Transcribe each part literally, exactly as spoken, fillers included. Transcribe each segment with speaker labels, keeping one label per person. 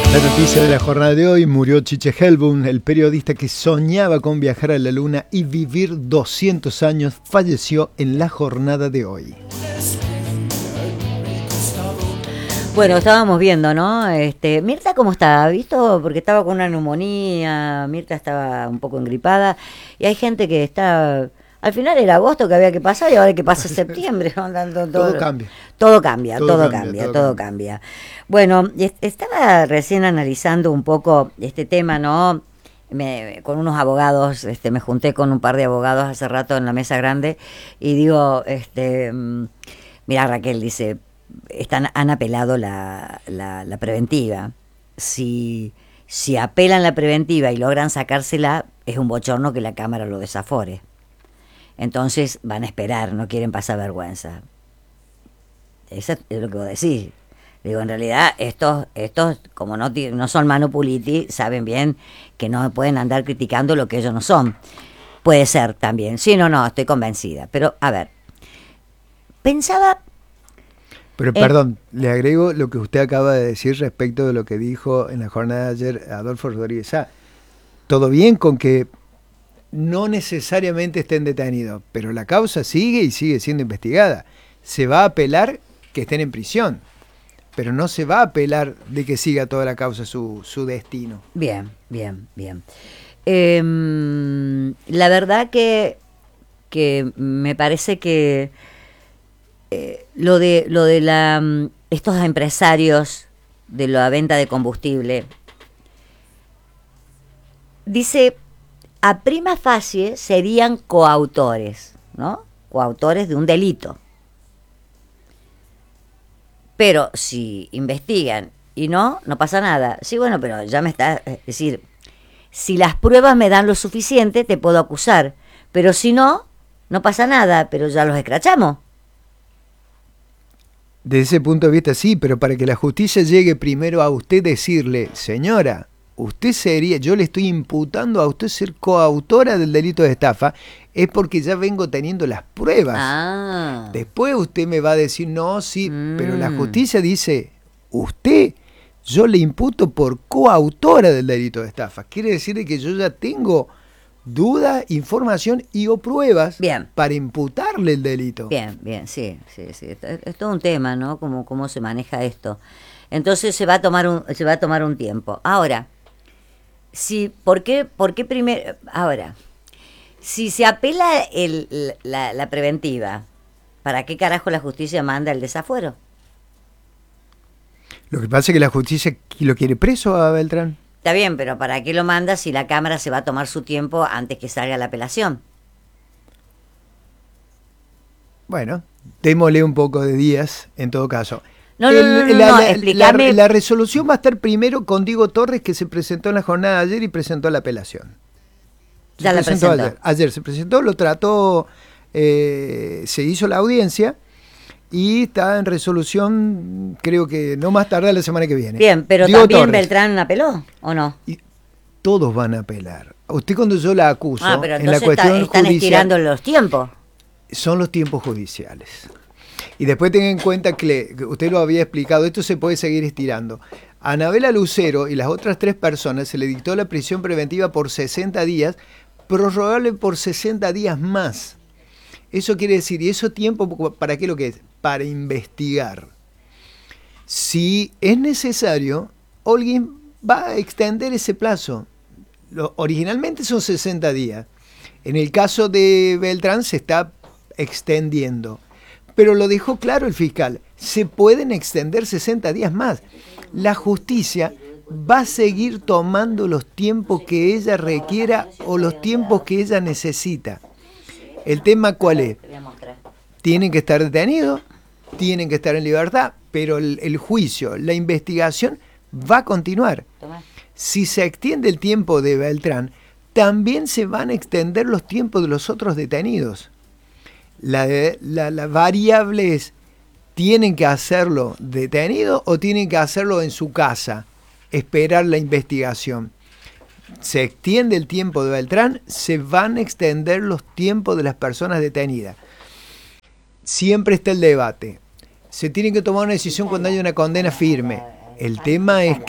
Speaker 1: La noticia de la jornada de hoy: murió Chiche Helbum, el periodista que soñaba con viajar a la luna y vivir doscientos años, falleció en la jornada de hoy.
Speaker 2: Bueno, estábamos viendo, ¿no? Este, Mirta, ¿cómo está? ¿Visto? Porque estaba con una neumonía, Mirta estaba un poco engripada, y hay gente que está... Al final era agosto que había que pasar y ahora que pasa septiembre. ¿No? Todo,
Speaker 1: todo cambia.
Speaker 2: Todo cambia, todo, todo cambia,
Speaker 1: cambia, todo,
Speaker 2: todo cambia. cambia. Bueno, estaba recién analizando un poco este tema, ¿no? Me, con unos abogados, este, me junté con un par de abogados hace rato en la mesa grande y digo, este, mira, Raquel, dice, están, han apelado la, la, la preventiva. Si, si apelan la preventiva y logran sacársela, es un bochorno que la Cámara lo desafore. Entonces van a esperar, no quieren pasar vergüenza. Eso es lo que vos decís. Digo, en realidad, estos, estos como no, no son mano puliti, saben bien que no pueden andar criticando lo que ellos no son. Puede ser también. Sí, no, no, estoy convencida. Pero, a ver, pensaba...
Speaker 1: Pero,
Speaker 2: en...
Speaker 1: perdón, le agrego lo que usted acaba de decir respecto de lo que dijo en la jornada de ayer Adolfo Rodríguez. Ah, todo bien con que no necesariamente estén detenidos, pero la causa sigue y sigue siendo investigada. Se va a apelar que estén en prisión, pero no se va a apelar de que siga toda la causa su, su destino.
Speaker 2: Bien, bien, bien. Eh, la verdad que, que me parece que eh, lo de lo de la estos empresarios de la venta de combustible, dice, a prima facie serían coautores, ¿no? Coautores de un delito. Pero si investigan y no, no pasa nada. Sí, bueno, pero ya me está... Es decir, si las pruebas me dan lo suficiente, te puedo acusar. Pero si no, no pasa nada, pero ya los escrachamos.
Speaker 1: Desde ese punto de vista sí, pero para que la justicia llegue primero a usted decirle, señora, usted sería, yo le estoy imputando a usted ser coautora del delito de estafa, es porque ya vengo teniendo las pruebas.
Speaker 2: Ah.
Speaker 1: Después usted me va a decir, no, sí,
Speaker 2: mm.
Speaker 1: pero la justicia dice, usted, yo le imputo por coautora del delito de estafa. Quiere decir que yo ya tengo duda, información y o pruebas
Speaker 2: bien.
Speaker 1: para imputarle el delito.
Speaker 2: Bien, bien, sí, sí, sí. Es, es todo un tema, ¿no? Cómo, cómo se maneja esto. Entonces se va a tomar un, se va a tomar un tiempo. Ahora, si, ¿por qué, por qué primero? Ahora, si se apela el, la, la preventiva, ¿para qué carajo la justicia manda el desafuero?
Speaker 1: Lo que pasa es que la justicia lo quiere preso a Beltrán.
Speaker 2: Está bien, pero ¿para qué lo manda si la Cámara se va a tomar su tiempo antes que salga la apelación?
Speaker 1: Bueno, démosle un poco de días, en todo caso.
Speaker 2: No,
Speaker 1: el,
Speaker 2: no, no, no,
Speaker 1: la,
Speaker 2: no,
Speaker 1: la,
Speaker 2: explícame.
Speaker 1: La, la resolución va a estar primero con Diego Torres, que se presentó en la jornada de ayer y presentó la apelación. Se
Speaker 2: ya la
Speaker 1: presentó
Speaker 2: presentó.
Speaker 1: Ayer. ayer se presentó, lo trató, eh, se hizo la audiencia y está en resolución, creo que no más tarde la semana que viene.
Speaker 2: Bien, pero
Speaker 1: Diego
Speaker 2: también
Speaker 1: Torres.
Speaker 2: Beltrán apeló, ¿o no?
Speaker 1: Y todos van a apelar. Usted cuando yo la acuso,
Speaker 2: ah, pero
Speaker 1: en la
Speaker 2: entonces
Speaker 1: cuestión
Speaker 2: está, están
Speaker 1: judicial,
Speaker 2: estirando los tiempos.
Speaker 1: son los tiempos judiciales. Y después tenga en cuenta que, que usted lo había explicado, esto se puede seguir estirando. A Anabela Lucero y las otras tres personas se le dictó la prisión preventiva por sesenta días, prorrogable por sesenta días más. Eso quiere decir, ¿y eso tiempo para qué lo que es? Para investigar. Si es necesario, Holguín va a extender ese plazo. Lo, originalmente son sesenta días. En el caso de Beltrán se está extendiendo. Pero lo dejó claro el fiscal, se pueden extender sesenta días más. La justicia va a seguir tomando los tiempos que ella requiera o los tiempos que ella necesita. ¿El tema cuál es? Tienen que estar detenidos, tienen que estar en libertad, pero el, el juicio, la investigación va a continuar. Si se extiende el tiempo de Beltrán, también se van a extender los tiempos de los otros detenidos. La, la, la variable es, ¿tienen que hacerlo detenido o tienen que hacerlo en su casa? Esperar la investigación. Se extiende el tiempo de Beltrán, se van a extender los tiempos de las personas detenidas. Siempre está el debate. Se tiene que tomar una decisión cuando haya una condena firme. El tema es que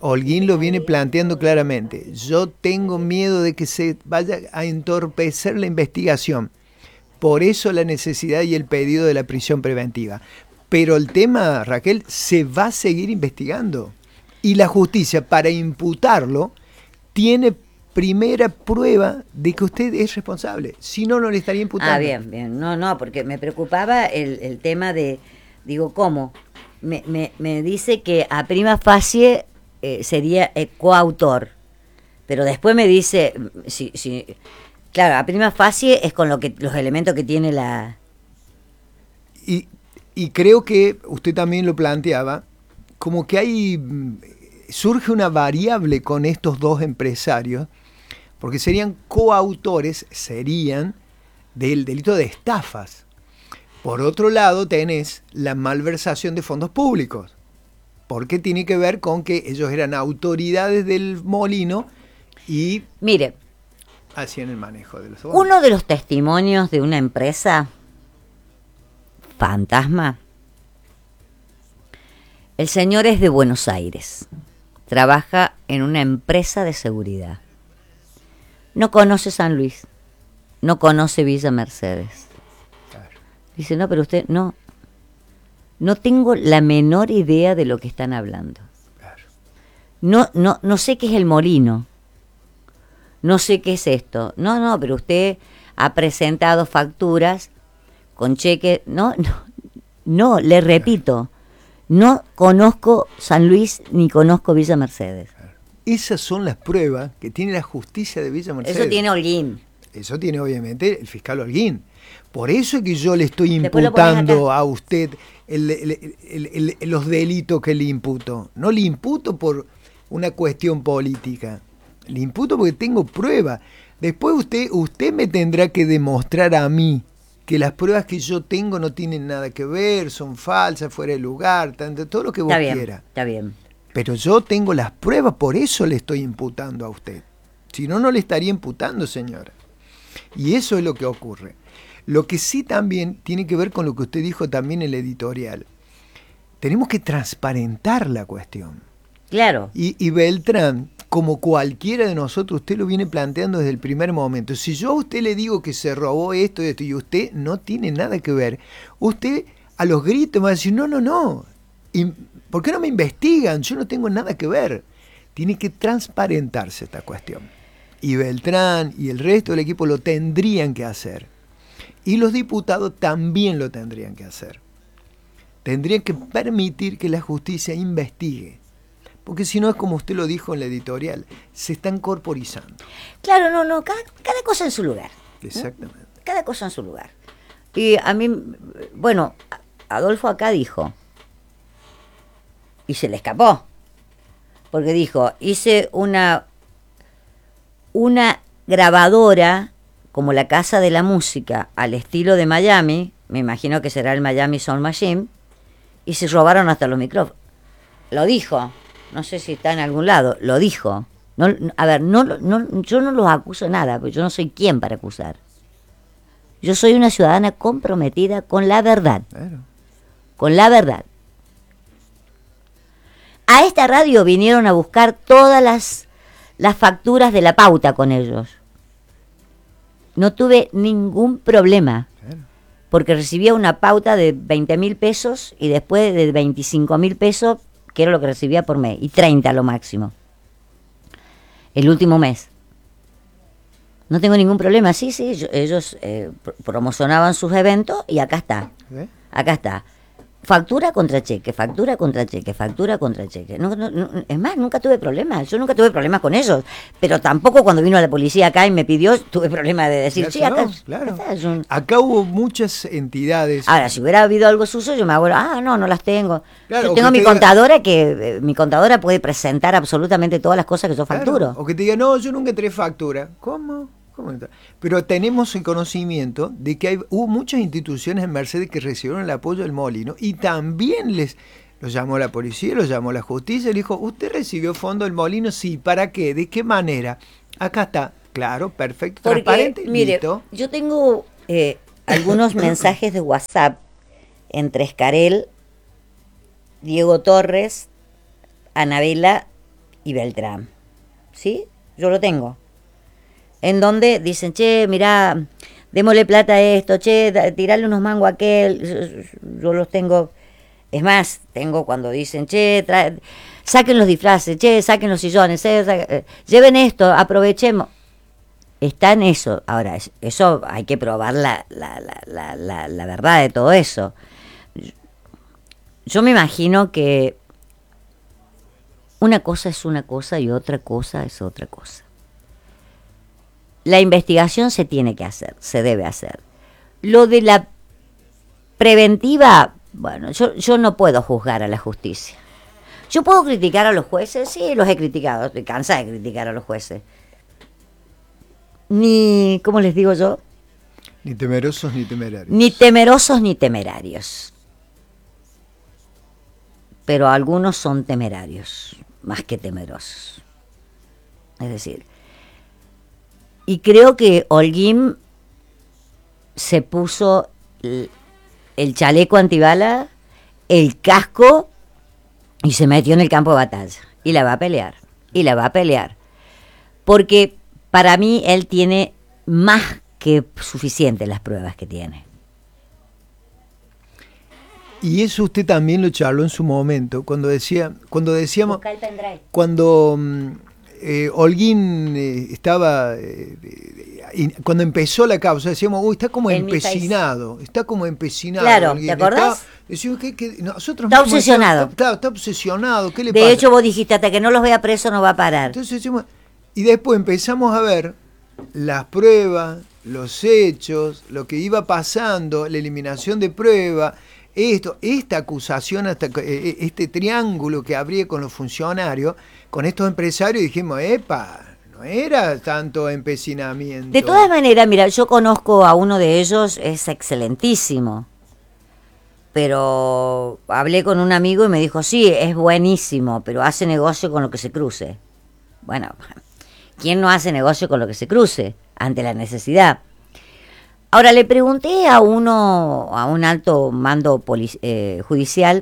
Speaker 1: Holguín lo viene planteando claramente. Yo tengo miedo de que se vaya a entorpecer la investigación. Por eso la necesidad y el pedido de la prisión preventiva. Pero el tema, Raquel, se va a seguir investigando. Y la justicia, para imputarlo, tiene primera prueba de que usted es responsable. Si no, no le estaría imputando.
Speaker 2: Ah, bien, bien. No, no, porque me preocupaba el, el tema de, digo, ¿cómo? Me, me, me dice que a prima facie eh, sería eh, coautor. Pero después me dice, si, si, claro, a prima facie es con lo que los elementos que tiene la...
Speaker 1: Y, y creo que usted también lo planteaba, como que hay, surge una variable con estos dos empresarios, porque serían coautores, serían del delito de estafas. Por otro lado, tenés la malversación de fondos públicos, porque tiene que ver con que ellos eran autoridades del molino y
Speaker 2: Mire,
Speaker 1: hacían el manejo de los fondos.
Speaker 2: uno de los testimonios de una empresa fantasma, el señor es de Buenos Aires, trabaja en una empresa de seguridad, no conoce San Luis, no conoce Villa Mercedes.
Speaker 1: Claro.
Speaker 2: Dice, no, pero usted, no, no tengo la menor idea de lo que están hablando.
Speaker 1: Claro.
Speaker 2: No, no, no sé qué es el molino, no sé qué es esto. No, no, pero usted ha presentado facturas con cheque, no, no, no, le repito, no conozco San Luis ni conozco Villa Mercedes.
Speaker 1: Esas son las pruebas que tiene la justicia de Villa Mercedes.
Speaker 2: Eso tiene Holguín.
Speaker 1: Eso tiene obviamente el fiscal Holguín. Por eso es que yo le estoy
Speaker 2: Después lo pones
Speaker 1: imputando
Speaker 2: acá.
Speaker 1: a usted el, el, el, el, el, los delitos que le imputo. No le imputo por una cuestión política. Le imputo porque tengo pruebas. Después usted, usted me tendrá que demostrar a mí que las pruebas que yo tengo no tienen nada que ver, son falsas, fuera de lugar, tanto, todo lo que vos
Speaker 2: Está bien,
Speaker 1: quieras.
Speaker 2: está bien.
Speaker 1: Pero yo tengo las pruebas, por eso le estoy imputando a usted. Si no, no le estaría imputando, señora. Y eso es lo que ocurre. Lo que sí también tiene que ver con lo que usted dijo también en el editorial. Tenemos que transparentar la cuestión.
Speaker 2: Claro.
Speaker 1: Y, y Beltrán, como cualquiera de nosotros, usted lo viene planteando desde el primer momento. Si yo a usted le digo que se robó esto y esto y usted no tiene nada que ver, usted a los gritos me va a decir, no, no, no. Y, ¿por qué no me investigan? Yo no tengo nada que ver. Tiene que transparentarse esta cuestión. Y Beltrán y el resto del equipo lo tendrían que hacer. Y los diputados también lo tendrían que hacer. Tendrían que permitir que la justicia investigue. Porque si no es como usted lo dijo en la editorial, se están corporizando.
Speaker 2: Claro, no, no, cada, cada cosa en su lugar.
Speaker 1: Exactamente.
Speaker 2: ¿Eh? Cada cosa en su lugar. Y a mí, bueno, Adolfo acá dijo, y se le escapó, porque dijo, hice una, una grabadora como la Casa de la Música al estilo de Miami, me imagino que será el Miami Sound Machine, y se robaron hasta los micrófonos. Lo dijo, no sé si está en algún lado, lo dijo. No, a ver, no, no, yo no los acuso de nada, porque yo no soy quien para acusar. Yo soy una ciudadana comprometida con la verdad.
Speaker 1: Claro.
Speaker 2: Con la verdad. A esta radio vinieron a buscar todas las, las facturas de la pauta con ellos. No tuve ningún problema.
Speaker 1: Claro.
Speaker 2: Porque recibía una pauta de veinte mil pesos y después de veinticinco mil pesos, que era lo que recibía por mes, y treinta lo máximo. El último mes. No tengo ningún problema. Sí, sí, yo, ellos eh, promocionaban sus eventos y acá está.
Speaker 1: ¿Eh?
Speaker 2: Acá está. Factura contra cheque, factura contra cheque, factura contra cheque. No, no, no, es más, nunca tuve problemas. Yo nunca tuve problemas con ellos. Pero tampoco cuando vino la policía acá y me pidió, tuve problema de decir, sí,
Speaker 1: Claro,
Speaker 2: acá,
Speaker 1: no, claro.
Speaker 2: acá es un...
Speaker 1: Acá hubo muchas entidades.
Speaker 2: Ahora, si hubiera habido algo sucio, yo me hago, ah, no, no las tengo.
Speaker 1: Claro,
Speaker 2: yo
Speaker 1: o
Speaker 2: tengo
Speaker 1: que
Speaker 2: mi
Speaker 1: te diga-
Speaker 2: contadora que, eh, mi contadora puede presentar absolutamente todas las cosas que yo
Speaker 1: Claro,
Speaker 2: facturo.
Speaker 1: o que te digan, no, yo nunca entré factura. ¿Cómo? ¿Cómo entra? Pero tenemos el conocimiento de que hay, hubo muchas instituciones en Mercedes que recibieron el apoyo del molino y también les lo llamó la policía, lo llamó la justicia y le dijo, ¿usted recibió fondo del molino? Sí, ¿para qué? ¿De qué manera? Acá está, claro, perfecto,
Speaker 2: Porque,
Speaker 1: transparente,
Speaker 2: mire,
Speaker 1: listo.
Speaker 2: yo tengo eh, algunos mensajes de WhatsApp entre Escarel, Diego Torres, Anabela y Beltrán, ¿sí? Yo lo tengo. En donde dicen, che, mirá, démosle plata a esto, che, tirarle unos mangos a aquel, yo los tengo. Es más, tengo cuando dicen, che, trae, saquen los disfraces, che, saquen los sillones, eh, saquen, lleven esto, aprovechemos. Está en eso. Ahora, eso hay que probar la, la, la, la, la, la verdad de todo eso. Yo me imagino que una cosa es una cosa y otra cosa es otra cosa. La investigación se tiene que hacer, se debe hacer. Lo de la preventiva, bueno, yo, yo no puedo juzgar a la justicia. Yo puedo criticar a los jueces, sí, los he criticado, estoy cansada de criticar a los jueces. Ni, ¿cómo les digo yo?
Speaker 1: Ni temerosos ni temerarios.
Speaker 2: Ni temerosos ni temerarios. Pero algunos son temerarios, más que temerosos. Es decir, y creo que Holguín se puso el, el chaleco antibala, el casco, y se metió en el campo de batalla. Y la va a pelear, y la va a pelear. Porque para mí él tiene más que suficientes las pruebas que tiene.
Speaker 1: Y eso usted también lo charló en su momento, cuando decía, cuando decíamos, cuando eh, Holguín eh, estaba, eh, eh, cuando empezó la causa, decíamos, uy, está como en empecinado, está como empecinado.
Speaker 2: Claro,
Speaker 1: Holguín.
Speaker 2: ¿te acordás?
Speaker 1: Está, decimos que, que nosotros
Speaker 2: está obsesionado.
Speaker 1: Está, está, está obsesionado, ¿qué le
Speaker 2: de
Speaker 1: pasa?
Speaker 2: De hecho, vos dijiste, hasta que no los vea preso no va a parar.
Speaker 1: Entonces decimos, y después empezamos a ver las pruebas, los hechos, lo que iba pasando, la eliminación de pruebas, esto, esta acusación, hasta este triángulo que habría con los funcionarios, con estos empresarios, dijimos, epa, no era tanto empecinamiento.
Speaker 2: De todas maneras, mira, yo conozco a uno de ellos, es excelentísimo, pero hablé con un amigo y me dijo, sí, es buenísimo, pero hace negocio con lo que se cruce. Bueno, ¿quién no hace negocio con lo que se cruce ante la necesidad? Ahora, le pregunté a uno, a un alto mando polic- eh, judicial,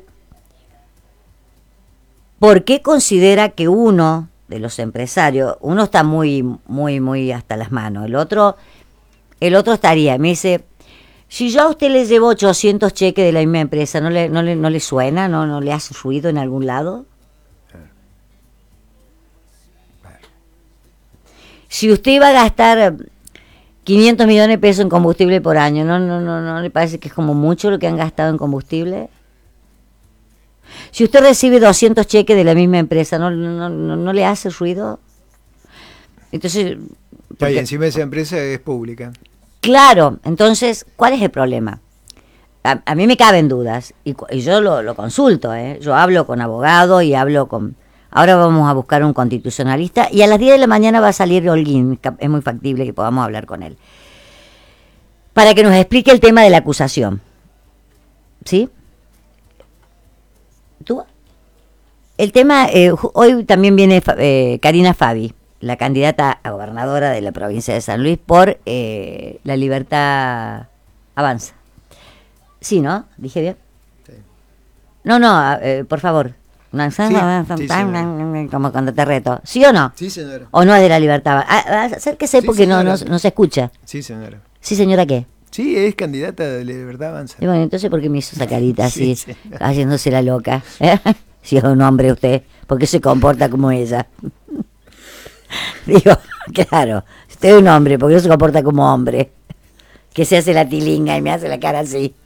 Speaker 2: ¿por qué considera que uno de los empresarios, uno está muy, muy, muy hasta las manos, el otro, el otro estaría, me dice, si yo a usted le llevo ochocientos cheques de la misma empresa, ¿no le, no le, no le suena, no, no le hace ruido en algún lado? Si usted iba a gastar quinientos millones de pesos en combustible por año, ¿no, no, no, no le parece que es como mucho lo que han gastado en combustible? Si usted recibe doscientos cheques de la misma empresa, ¿no, no, no, no le hace ruido? Entonces...
Speaker 1: Porque, y encima esa empresa es pública.
Speaker 2: Claro, entonces, ¿cuál es el problema? A, a mí me caben dudas, y, y yo lo, lo consulto, ¿eh? Yo hablo con abogados y hablo con... Ahora vamos a buscar un constitucionalista y a las diez de la mañana va a salir Holguín, es muy factible que podamos hablar con él, para que nos explique el tema de la acusación. ¿Sí? ¿Tú? El tema, eh, hoy también viene eh, Karina Fabi, la candidata a gobernadora de la provincia de San Luis por eh, La Libertad Avanza. Sí, ¿no? ¿Dije bien? Sí. No, no, eh, por favor. Sí, sí, como cuando te reto. ¿Sí o no?
Speaker 1: Sí, señora.
Speaker 2: ¿O no es de La Libertad? Ah, acérquese sí, porque no, no, no se escucha.
Speaker 1: Sí, señora.
Speaker 2: ¿Sí, señora qué?
Speaker 1: Sí, es candidata de La Libertad Avanza.
Speaker 2: Y bueno, entonces, ¿por qué me hizo esa carita así,
Speaker 1: sí,
Speaker 2: haciéndose la loca? ¿Eh? Si es un hombre usted, ¿por qué se comporta como ella? Digo, claro, usted es un hombre, ¿por qué no se comporta como hombre? Que se hace la tilinga y me hace la cara así.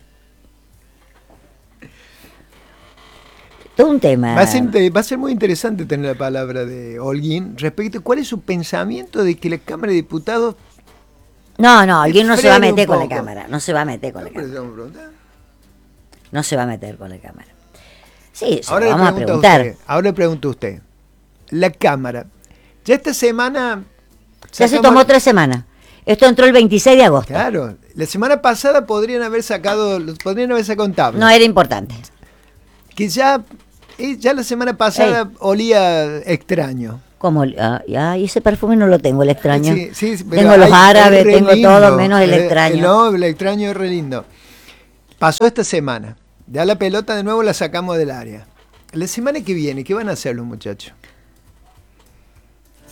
Speaker 2: Todo un tema.
Speaker 1: Va a, ser, va a ser muy interesante tener la palabra de Holguín respecto a cuál es su pensamiento de que la Cámara de Diputados...
Speaker 2: No, no, Holguín no se va a meter con la Cámara, no se va a meter con la Cámara. No se va a meter con la Cámara. Sí, se
Speaker 1: ahora
Speaker 2: lo vamos a preguntar.
Speaker 1: Usted, ahora le pregunto a usted, la Cámara, ya esta semana...
Speaker 2: Ya se tomó tres semanas. Esto entró el veintiséis de agosto.
Speaker 1: Claro, la semana pasada podrían haber sacado, podrían haber sacado un tablet.
Speaker 2: No era importante.
Speaker 1: Que ya... Ya la semana pasada Ey. olía extraño.
Speaker 2: ¿Cómo? Ah, y ese perfume no lo tengo, el extraño.
Speaker 1: Sí, sí,
Speaker 2: tengo los árabes, tengo lindo, todo, menos el extraño.
Speaker 1: Eh, no, el extraño es re lindo. Pasó esta semana. Ya la pelota de nuevo la sacamos del área. La semana que viene, ¿qué van a hacer los muchachos?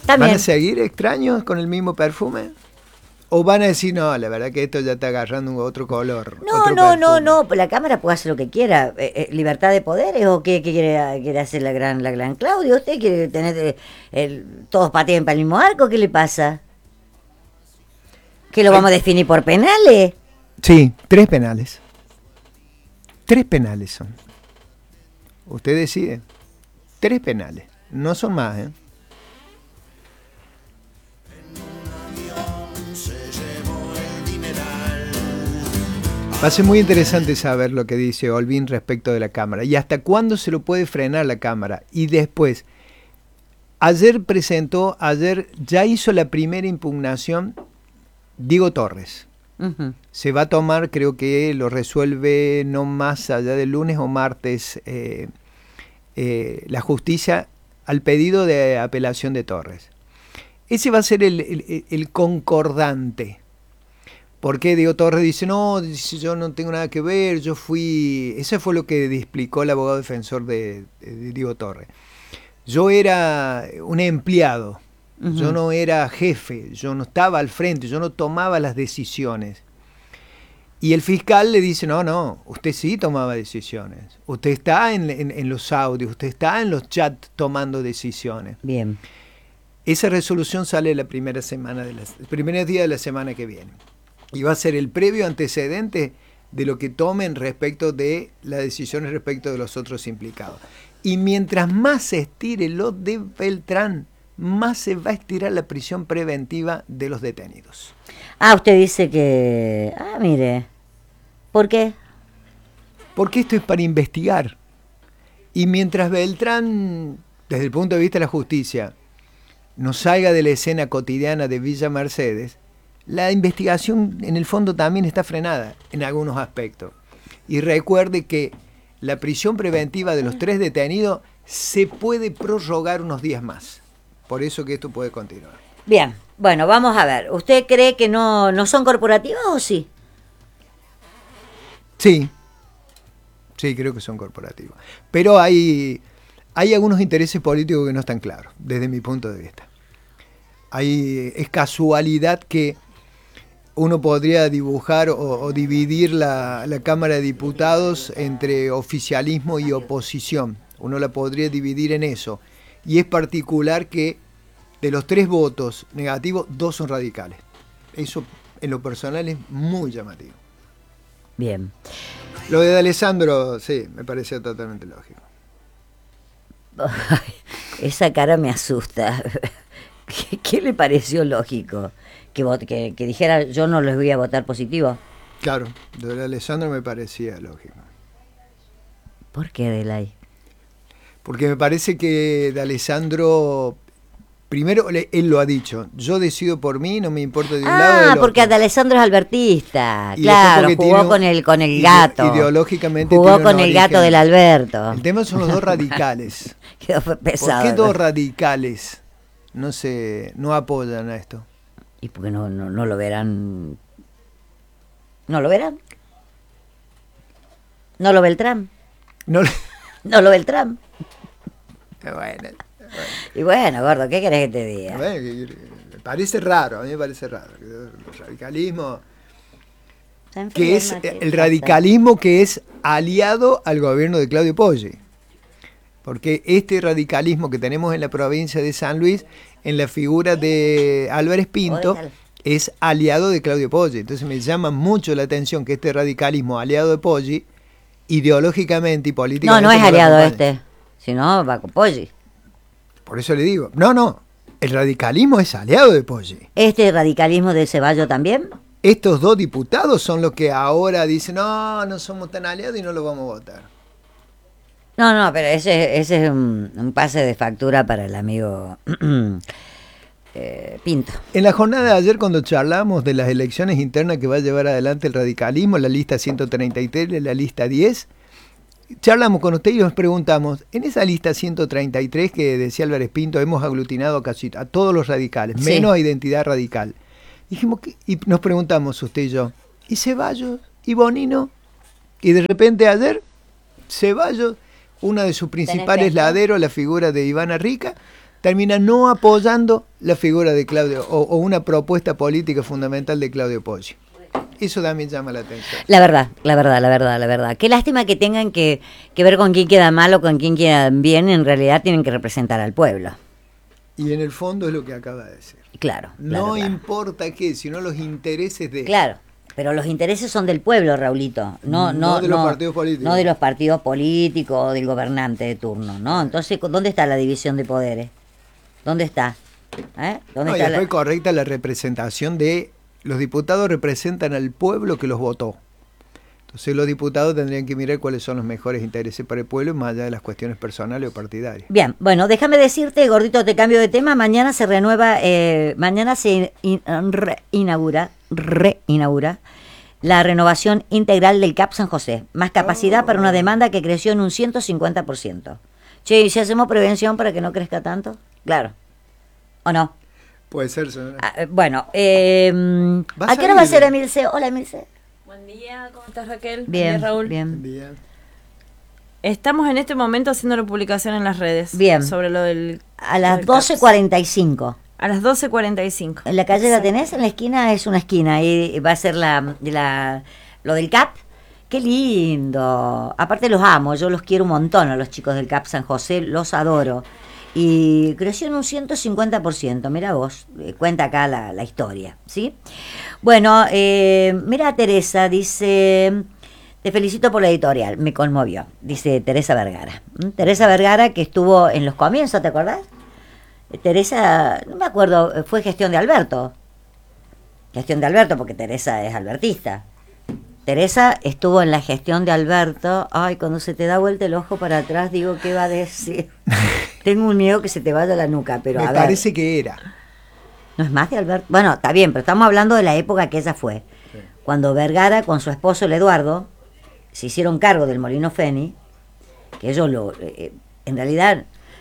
Speaker 2: También.
Speaker 1: ¿Van a seguir extraños con el mismo perfume? ¿O van a decir, no, la verdad que esto ya está agarrando un otro color?
Speaker 2: No,
Speaker 1: otro
Speaker 2: no, no,
Speaker 1: perfume"?
Speaker 2: no, la cámara puede hacer lo que quiera. Eh, eh, ¿Libertad de poderes o qué, qué quiere, quiere hacer la gran, la gran Claudia? ¿Usted quiere tener eh, el, todos pateen para el mismo arco? ¿Qué le pasa? ¿Que lo vamos a definir por penales?
Speaker 1: Sí, tres penales. Tres penales son. Usted decide. Tres penales. No son más, ¿eh? Va a ser muy interesante saber lo que dice Olvin respecto de la cámara y hasta cuándo se lo puede frenar la cámara. Y después, ayer presentó, ayer ya hizo la primera impugnación Diego Torres.
Speaker 2: Uh-huh.
Speaker 1: Se va a tomar, creo que lo resuelve no más allá del lunes o martes, eh, eh, la justicia al pedido de apelación de Torres. Ese va a ser el, el, el concordante. Porque Diego Torres dice, no, dice, yo no tengo nada que ver, yo fui... Eso fue lo que explicó el abogado defensor de, de Diego Torres. Yo era un empleado, uh-huh. Yo no era jefe, yo no estaba al frente, yo no tomaba las decisiones. Y el fiscal le dice, no, no, usted sí tomaba decisiones. Usted está en, en, en los audios, usted está en los chats tomando decisiones.
Speaker 2: Bien.
Speaker 1: Esa resolución sale la primera semana de la, el primer día de la semana que viene. Y va a ser el previo antecedente de lo que tomen respecto de las decisiones respecto de los otros implicados. Y mientras más se estire lo de Beltrán, más se va a estirar la prisión preventiva de los detenidos.
Speaker 2: Ah, usted dice que... Ah, mire. ¿Por qué?
Speaker 1: Porque esto es para investigar. Y mientras Beltrán, desde el punto de vista de la justicia, no salga de la escena cotidiana de Villa Mercedes, la investigación en el fondo también está frenada en algunos aspectos. Y recuerde que la prisión preventiva de los tres detenidos se puede prorrogar unos días más. Por eso que esto puede continuar.
Speaker 2: Bien, bueno, vamos a ver. ¿Usted cree que no, no son corporativos o sí?
Speaker 1: Sí, sí, creo que son corporativos. Pero hay, hay algunos intereses políticos que no están claros, desde mi punto de vista. Hay, es casualidad que uno podría dibujar o, o dividir la, la Cámara de Diputados entre oficialismo y oposición. Uno la podría dividir en eso. Y es particular que de los tres votos negativos, dos son radicales. Eso en lo personal es muy llamativo.
Speaker 2: Bien.
Speaker 1: Lo de Alessandro, sí, me parecía totalmente lógico.
Speaker 2: Ay, esa cara me asusta. ¿Qué, qué le pareció lógico? Que, vote, que, que dijera yo no les voy a votar positivo.
Speaker 1: Claro, lo de Alessandro me parecía lógico.
Speaker 2: ¿Por qué, Delay?
Speaker 1: Porque me parece que de Alessandro, primero él lo ha dicho, yo decido por mí, no me importa de un
Speaker 2: ah,
Speaker 1: lado o del
Speaker 2: porque
Speaker 1: otro.
Speaker 2: de Alessandro es albertista,
Speaker 1: Y
Speaker 2: claro, jugó
Speaker 1: tiene,
Speaker 2: con el con el
Speaker 1: ide,
Speaker 2: gato.
Speaker 1: Ideológicamente
Speaker 2: jugó
Speaker 1: tiene
Speaker 2: con el gato del Alberto.
Speaker 1: El tema son los dos radicales.
Speaker 2: Quedó pesado.
Speaker 1: ¿Por qué dos radicales no se no apoyan a esto?
Speaker 2: ¿Y por qué no, no, no lo verán? ¿No lo verán? ¿No lo ve el Trump?
Speaker 1: No,
Speaker 2: ¿No lo ve el Trump?
Speaker 1: bueno, bueno.
Speaker 2: Y bueno, gordo, ¿qué querés que te diga?
Speaker 1: Bueno, me parece raro, a mí me parece raro. El radicalismo, que es el radicalismo que es aliado al gobierno de Claudio Poggi. Porque este radicalismo que tenemos en la provincia de San Luis, en la figura de Álvarez Pinto, es aliado de Claudio Poggi. Entonces me llama mucho la atención que este radicalismo aliado de Poggi, ideológicamente y políticamente...
Speaker 2: No, no es aliado este, sino va con Poggi.
Speaker 1: Por eso le digo, no, no, el radicalismo es aliado de Poggi.
Speaker 2: ¿Este radicalismo de Ceballos también?
Speaker 1: Estos dos diputados son los que ahora dicen, no, no somos tan aliados y no los vamos a votar.
Speaker 2: No, no, pero ese, ese es un, un pase de factura para el amigo eh, Pinto.
Speaker 1: En la jornada de ayer, cuando charlamos de las elecciones internas que va a llevar adelante el radicalismo, la lista ciento treinta y tres, la lista diez, charlamos con usted y nos preguntamos, en esa lista ciento treinta y tres que decía Álvarez Pinto, hemos aglutinado casi a todos los radicales,
Speaker 2: sí,
Speaker 1: menos a Identidad Radical. Dijimos que, y nos preguntamos usted y yo, ¿y Ceballos? ¿Y Bonino? Y de repente ayer, Ceballos, una de sus principales laderos, la figura de Ivana Rica, termina no apoyando la figura de Claudio o, o una propuesta política fundamental de Claudio Poggi. Eso también llama la atención.
Speaker 2: La verdad, la verdad, la verdad, la verdad. Qué lástima que tengan que, que ver con quién queda mal o con quién queda bien. En realidad tienen que representar al pueblo.
Speaker 1: Y en el fondo es lo que acaba de decir.
Speaker 2: Claro.
Speaker 1: No
Speaker 2: claro, claro.
Speaker 1: importa qué, sino los intereses de...
Speaker 2: Claro, pero los intereses son del pueblo, Raulito. No, no,
Speaker 1: no de los
Speaker 2: no,
Speaker 1: partidos políticos.
Speaker 2: No de los partidos políticos o del gobernante de turno, ¿no? Entonces, ¿dónde está la división de poderes? ¿Dónde está? ¿Eh? ¿Dónde
Speaker 1: No, y
Speaker 2: está
Speaker 1: después
Speaker 2: la...
Speaker 1: correcta la representación de... Los diputados representan al pueblo que los votó. Entonces los diputados tendrían que mirar cuáles son los mejores intereses para el pueblo, más allá de las cuestiones personales o partidarias.
Speaker 2: Bien, bueno, déjame decirte, gordito, te cambio de tema. Mañana se renueva, eh, mañana se in, reinaugura, reinaugura la renovación integral del C A P San José. Más capacidad oh. para una demanda que creció en un ciento cincuenta por ciento. Che, ¿y si hacemos prevención para que no crezca tanto? Claro. ¿O no?
Speaker 1: Puede ser, señora.
Speaker 2: Ah, bueno, eh, ¿a qué hora va a ser Emilce? Hola, Emilce.
Speaker 3: Buen día, ¿cómo estás, Raquel?
Speaker 2: Bien,
Speaker 3: Buen día, Raúl.
Speaker 2: Bien.
Speaker 1: Bien.
Speaker 3: Estamos en este momento haciendo la publicación en las redes.
Speaker 2: Bien.
Speaker 3: Sobre lo del...
Speaker 2: A las doce cuarenta y cinco.
Speaker 3: A las doce cuarenta y cinco.
Speaker 2: ¿En la calle Exacto. la tenés? En la esquina es una esquina. Y va a ser la, la lo del C A P. ¡Qué lindo! Aparte los amo, yo los quiero un montón a los chicos del C A P San José, los adoro. Y creció en un ciento cincuenta por ciento, mira vos, eh, cuenta acá la, la historia, ¿sí? Bueno, eh, mira Teresa, dice, te felicito por la editorial, me conmovió, dice Teresa Vergara. ¿Mm? Teresa Vergara que estuvo en los comienzos, ¿te acordás? Eh, Teresa, no me acuerdo, fue gestión de Alberto, gestión de Alberto porque Teresa es albertista. Teresa estuvo en la gestión de Alberto. Ay, cuando se te da vuelta el ojo para atrás, digo, ¿qué va a decir? Tengo un miedo que se te vaya la nuca, pero
Speaker 1: Me
Speaker 2: a
Speaker 1: parece
Speaker 2: ver.
Speaker 1: que era.
Speaker 2: ¿No es más de Alberto? Bueno, está bien, pero estamos hablando de la época que ella fue. Sí. Cuando Vergara con su esposo el Eduardo se hicieron cargo del Molino Feni, que ellos lo... Eh, en realidad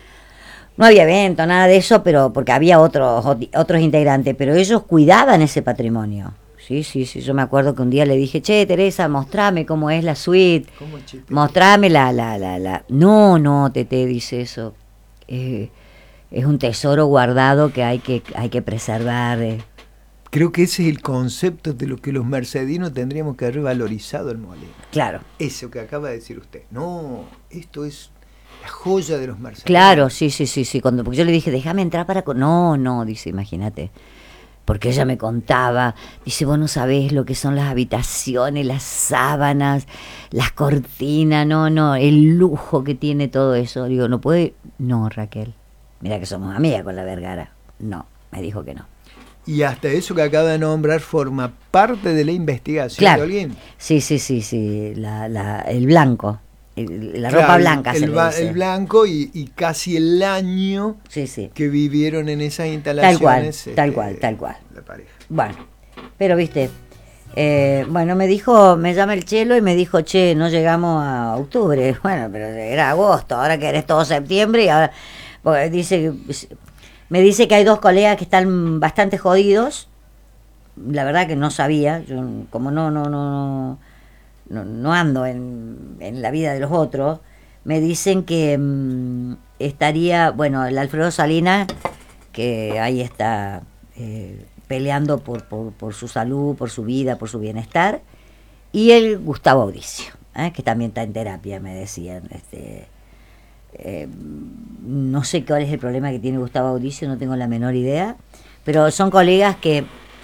Speaker 2: no había evento, nada de eso, pero porque había otros, otros integrantes, pero ellos cuidaban ese patrimonio. Sí, sí, sí, yo me acuerdo que un día le dije, che, Teresa, mostrame cómo es la suite, mostrame la, la, la, la... No, no, Tete, dice eso, eh, es un tesoro guardado que hay que, hay que preservar. Eh.
Speaker 1: Creo que ese es el concepto de lo que los mercedinos tendríamos que haber valorizado el molino.
Speaker 2: Claro.
Speaker 1: Eso que acaba de decir usted. No, esto es la joya de los mercedinos.
Speaker 2: Claro, sí, sí, sí, sí, cuando, porque yo le dije, déjame entrar para... No, no, dice, imagínate. Porque ella me contaba, dice, vos no sabés lo que son las habitaciones, las sábanas, las cortinas, no, no, el lujo que tiene todo eso. Digo, ¿no puede? No, Raquel, mira que somos amigas con la Vergara. No, me dijo que no.
Speaker 1: Y hasta eso que acaba de nombrar forma parte de la investigación
Speaker 2: claro.
Speaker 1: de alguien.
Speaker 2: Sí, sí, sí, sí, la, la, el blanco. La
Speaker 1: claro,
Speaker 2: ropa blanca
Speaker 1: el,
Speaker 2: se
Speaker 1: el,
Speaker 2: le dice.
Speaker 1: El blanco y, y casi el año
Speaker 2: sí, sí.
Speaker 1: que vivieron en esas instalaciones.
Speaker 2: Tal cual,
Speaker 1: este,
Speaker 2: tal cual, tal cual.
Speaker 1: La pareja.
Speaker 2: Bueno, pero viste, eh, bueno, me dijo, me llama el Chelo y me dijo, che, no llegamos a octubre. Bueno, pero era agosto, ahora que eres todo septiembre y ahora, porque dice, me dice que hay dos colegas que están bastante jodidos. La verdad que no sabía, yo como no, no, no, no No, no ando en, en la vida de los otros, me dicen que mmm, estaría, bueno, el Alfredo Salinas, que ahí está eh, peleando por, por, por su salud, por su vida, por su bienestar, y el Gustavo Audicio, ¿eh? que también está en terapia, me decían. Este, eh, no sé cuál es el problema que tiene Gustavo Audicio, no tengo la menor idea, pero son colegas que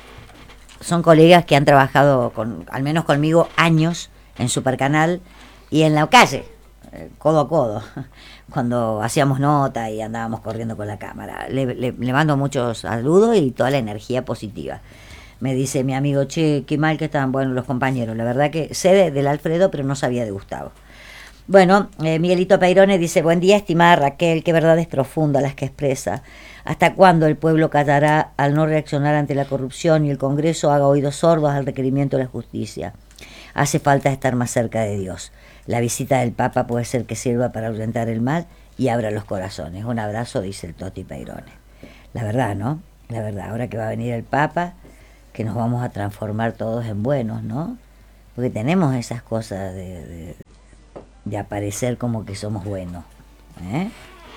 Speaker 2: son colegas que han trabajado, con, al menos conmigo, años en Supercanal y en la calle, eh, codo a codo, cuando hacíamos nota y andábamos corriendo con la cámara. Le, le, le mando muchos saludos y toda la energía positiva. Me dice mi amigo, che, qué mal que estaban buenos los compañeros. La verdad que sé de, del Alfredo, pero no sabía de Gustavo. Bueno, eh, Miguelito Peirone dice, buen día, estimada Raquel, qué verdades profundas las que expresa. ¿Hasta cuándo el pueblo callará al no reaccionar ante la corrupción y el Congreso haga oídos sordos al requerimiento de la justicia? Hace falta estar más cerca de Dios. La visita del Papa puede ser que sirva para ahuyentar el mal y abra los corazones. Un abrazo, dice el Toti Peirone. La verdad, ¿no? La verdad, ahora que va a venir el Papa, que nos vamos a transformar todos en buenos, ¿no? Porque tenemos esas cosas de, de, de aparecer como que somos buenos, ¿eh?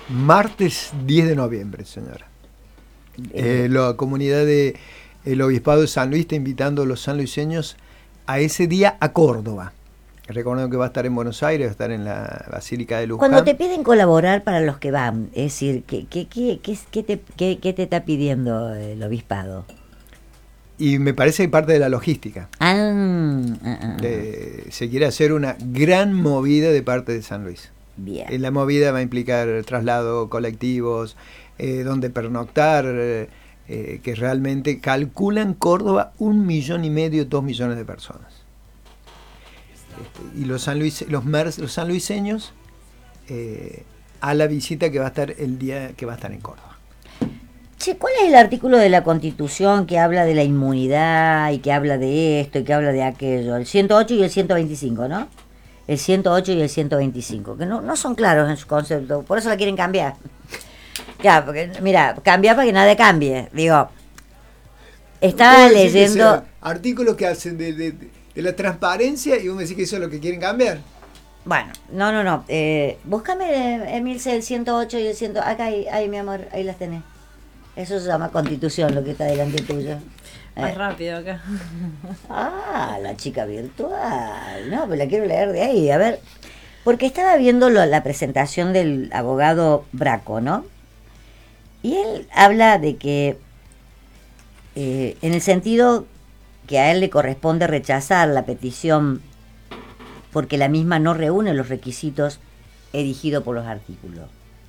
Speaker 1: Martes diez de noviembre, señora. Eh, la comunidad de el Obispado de San Luis está invitando a los sanluiseños a ese día a Córdoba. Recordando que va a estar en Buenos Aires, va a estar en la Basílica de Luján.
Speaker 2: Cuando te piden colaborar para los que van, es decir, ¿qué, qué, qué, qué, qué te, qué, qué te está pidiendo el Obispado?
Speaker 1: Y me parece que parte de la logística.
Speaker 2: Ah, ah, ah.
Speaker 1: De, se quiere hacer una gran movida de parte de San Luis.
Speaker 2: Bien.
Speaker 1: La movida va a implicar traslado colectivos, eh, donde pernoctar, eh, eh, que realmente calculan Córdoba un millón y medio, dos millones de personas. Este, y los, sanluise, los, mers, los sanluiseños eh, a la visita que va a estar el día que va a estar en Córdoba.
Speaker 2: Che, ¿cuál es el artículo de la Constitución que habla de la inmunidad y que habla de esto y que habla de aquello? El ciento ocho y el ciento veinticinco, ¿no? El ciento ocho y el ciento veinticinco, que no, no son claros en su concepto, por eso la quieren cambiar. Ya, porque, mira, cambiar para que nada cambie. Digo, estaba leyendo...
Speaker 1: Artículos que hacen de, de, de la transparencia y vos me decís que eso es lo que quieren cambiar.
Speaker 2: Bueno, no, no, no. Eh, búscame, Emilce, el ciento ocho y el cien. Acá, ahí, ahí, mi amor, ahí las tenés. Eso se llama Constitución, lo que está delante tuyo.
Speaker 3: Más
Speaker 2: Eh.
Speaker 3: rápido acá.
Speaker 2: Ah, la chica virtual. No, pues la quiero leer de ahí. A ver, porque estaba viendo lo, la presentación del abogado Braco, ¿no? Y él habla de que, eh, en el sentido que a él le corresponde rechazar la petición porque la misma no reúne los requisitos erigidos por los artículos.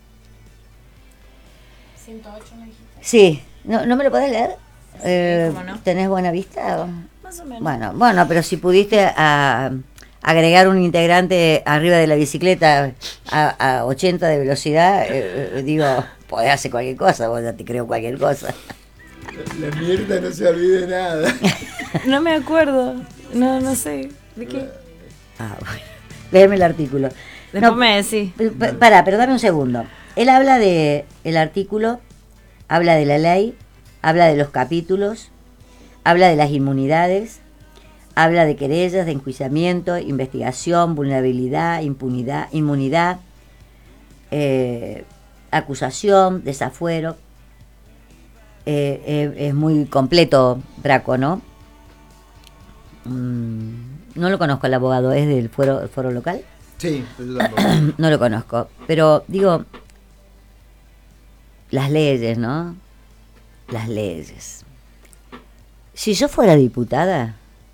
Speaker 3: ciento ocho me dijiste.
Speaker 2: Sí, ¿no, no me lo podés leer?
Speaker 3: Sí,
Speaker 2: Eh,
Speaker 3: ¿cómo no?
Speaker 2: ¿Tenés buena vista?
Speaker 3: Más o menos.
Speaker 2: Bueno, bueno, pero si pudiste a, agregar un integrante arriba de la bicicleta a, a ochenta de velocidad, eh, eh, digo, podés hacer cualquier cosa, vos ya te creo cualquier cosa.
Speaker 1: La mierda no se olvide nada.
Speaker 3: No me acuerdo. No, no sé. ¿De qué?
Speaker 2: Ah, bueno. Léeme el artículo.
Speaker 3: Después
Speaker 2: No,
Speaker 3: me decís.
Speaker 2: p- p- Pará, pero dame un segundo. Él habla de el artículo, habla de la ley, habla de los capítulos, habla de las inmunidades, habla de querellas, de enjuiciamiento, investigación, vulnerabilidad, impunidad, inmunidad, eh, acusación, desafuero. Eh, eh, es muy completo Braco, ¿no? Mm, no lo conozco el abogado, ¿es del foro, foro local?
Speaker 1: Sí, pero yo tampoco.
Speaker 2: No lo conozco, pero digo, las leyes, ¿no? Las leyes. Si yo fuera diputada,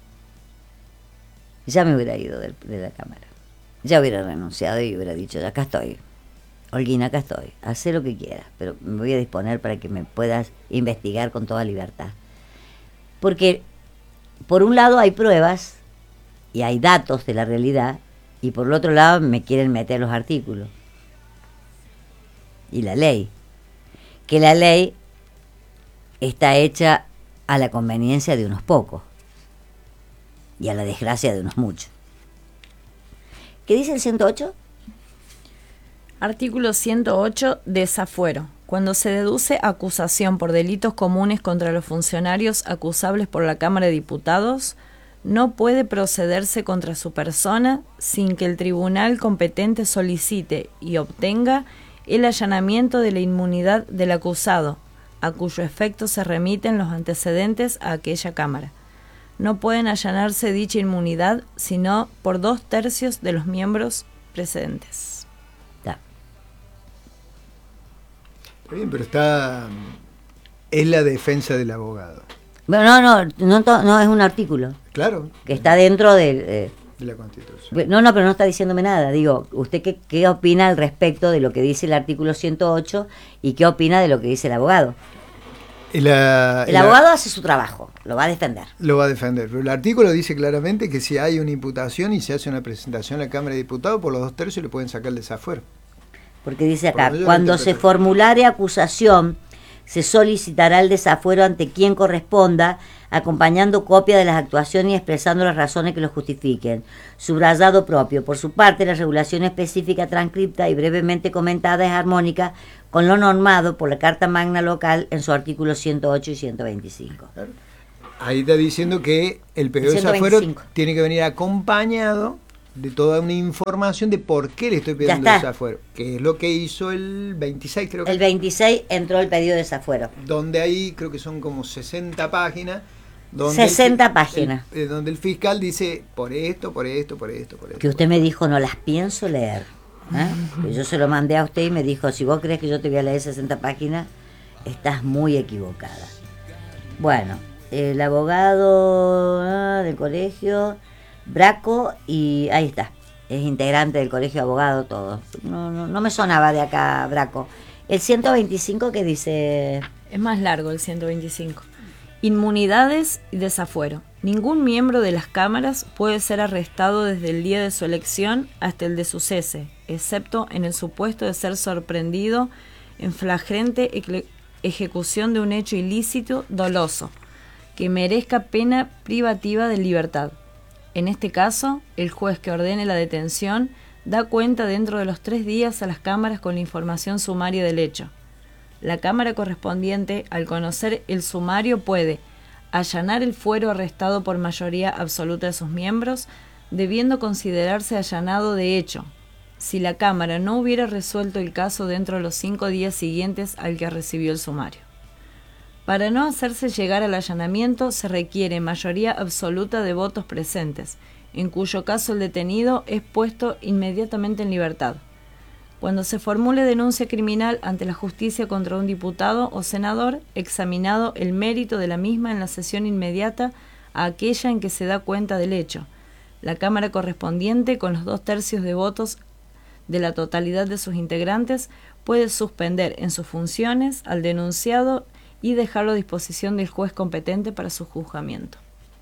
Speaker 2: ya me hubiera ido del- de, la Cámara. Ya hubiera renunciado y hubiera dicho, acá estoy. Holguín, acá estoy. Hacé lo que quieras, pero me voy a disponer para que me puedas investigar con toda libertad. Porque, por un lado, hay pruebas y hay datos de la realidad, y por el otro lado me quieren meter los artículos. Y la ley. Que la ley está hecha a la conveniencia de unos pocos y a la desgracia de unos muchos. ¿Qué dice el ciento ocho?
Speaker 3: Artículo ciento ocho, desafuero. Cuando se deduce acusación por delitos comunes contra los funcionarios acusables por la Cámara de Diputados, no puede procederse contra su persona sin que el tribunal competente solicite y obtenga el allanamiento de la inmunidad del acusado, a cuyo efecto se remiten los antecedentes a aquella Cámara. No pueden allanarse dicha inmunidad sino por dos tercios de los miembros presentes.
Speaker 2: Da.
Speaker 1: Está bien, pero está... Es la defensa del abogado.
Speaker 2: Bueno, no, no, no, to- no es un artículo
Speaker 1: Claro.
Speaker 2: que está dentro del... eh,
Speaker 1: De la Constitución.
Speaker 2: no, no, pero no está diciéndome nada. Digo, ¿usted qué, qué opina al respecto de lo que dice el artículo ciento ocho y qué opina de lo que dice el abogado?
Speaker 1: Y la-
Speaker 2: El
Speaker 1: y la-
Speaker 2: abogado hace su trabajo, lo va a defender.
Speaker 1: Lo va a defender. Pero el artículo dice claramente que si hay una imputación y se hace una presentación a la Cámara de Diputados, por los dos tercios le pueden sacar el desafuero.
Speaker 2: Porque dice
Speaker 1: Por
Speaker 2: acá,
Speaker 1: lo menos yo
Speaker 2: cuando
Speaker 1: lo
Speaker 2: se
Speaker 1: interpreto.
Speaker 2: formulare acusación, se solicitará el desafuero ante quien corresponda, acompañando copia de las actuaciones y expresando las razones que lo justifiquen. Subrayado propio. Por su parte, la regulación específica transcripta y brevemente comentada es armónica con lo normado por la Carta Magna Local en su artículo ciento ocho y ciento veinticinco.
Speaker 1: Ahí está diciendo que el pedido de
Speaker 2: ciento
Speaker 1: desafuero
Speaker 2: veinticinco.
Speaker 1: tiene que venir acompañado de toda una información de por qué le estoy pidiendo desafuero, que es lo que hizo el veintiséis, creo que.
Speaker 2: El veintiséis entró el pedido de desafuero.
Speaker 1: Donde ahí creo que son como sesenta páginas. Donde
Speaker 2: sesenta
Speaker 1: el,
Speaker 2: páginas.
Speaker 1: El, donde el fiscal dice por esto, por esto, por esto, por esto.
Speaker 2: Que usted me dijo, no las pienso leer. ¿eh? Que yo se lo mandé a usted y me dijo, si vos crees que yo te voy a leer sesenta páginas, estás muy equivocada. Bueno, el abogado ah, del colegio, Braco, y ahí está. Es integrante del colegio de abogados, todo. No, no, no me sonaba de acá, Braco. El ciento veinticinco que dice...
Speaker 3: Es más largo el ciento veinticinco. Inmunidades y desafuero. Ningún miembro de las cámaras puede ser arrestado desde el día de su elección hasta el de su cese, excepto en el supuesto de ser sorprendido en flagrante ejecución de un hecho ilícito doloso, que merezca pena privativa de libertad. En este caso, el juez que ordene la detención da cuenta dentro de los tres días a las cámaras con la información sumaria del hecho. La cámara correspondiente, al conocer el sumario, puede allanar el fuero arrestado por mayoría absoluta de sus miembros, debiendo considerarse allanado de hecho, si la cámara no hubiera resuelto el caso dentro de los cinco días siguientes al que recibió el sumario. Para no hacerse llegar al allanamiento se requiere mayoría absoluta de votos presentes, en cuyo caso el detenido es puesto inmediatamente en libertad. Cuando se formule denuncia criminal ante la justicia contra un diputado o senador, examinado el mérito de la misma en la sesión inmediata a aquella en que se da cuenta del hecho, la Cámara correspondiente, con los dos tercios de votos de la totalidad de sus integrantes, puede suspender en sus funciones al denunciado y dejarlo a disposición del juez competente para su juzgamiento.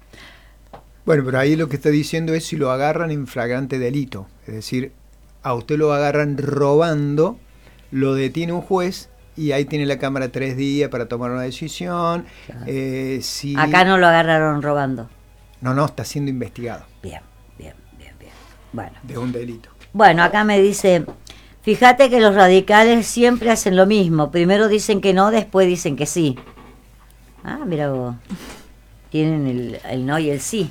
Speaker 1: Bueno, pero ahí lo que está diciendo es si lo agarran en flagrante delito, es decir, a usted lo agarran robando, lo detiene un juez y ahí tiene la Cámara tres días para tomar una decisión.
Speaker 2: Claro.
Speaker 1: Eh, si...
Speaker 2: Acá no lo agarraron robando.
Speaker 1: No, no, está siendo investigado.
Speaker 2: Bien, bien, bien, bien. Bueno.
Speaker 1: De un delito.
Speaker 2: Bueno, acá me dice, fíjate que los radicales siempre hacen lo mismo. Primero dicen que no, después dicen que sí. Ah, mira vos. Tienen el, el no y el sí.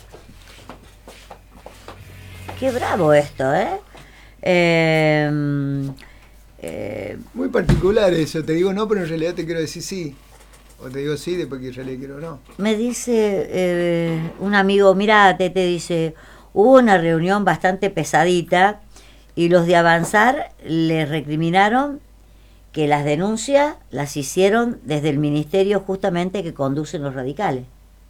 Speaker 2: Qué bravo esto, ¿eh? Eh, eh,
Speaker 1: Muy particular eso, te digo no, pero en realidad te quiero decir sí. O te digo sí, después que en realidad quiero no.
Speaker 2: Me dice eh, un amigo, mira, te, te dice, hubo una reunión bastante pesadita y los de Avanzar les recriminaron que las denuncias las hicieron desde el ministerio justamente que conducen los radicales.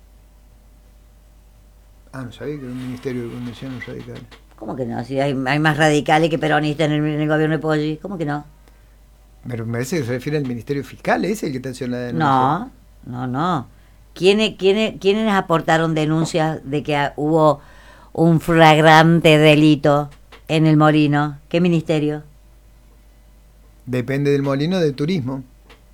Speaker 1: Ah, no sabía que era un ministerio de conducción radical.
Speaker 2: ¿Cómo que no? Si hay, hay más radicales que peronistas en el, en el gobierno de Poggi. ¿Cómo que no?
Speaker 1: Pero me parece que se refiere al Ministerio Fiscal, ¿es el que está haciendo la denuncia?
Speaker 2: No, no, no. ¿Quiénes, quiénes, ¿Quiénes aportaron denuncias de que ah, hubo un flagrante delito en el Molino? ¿Qué ministerio?
Speaker 1: Depende del Molino de Turismo.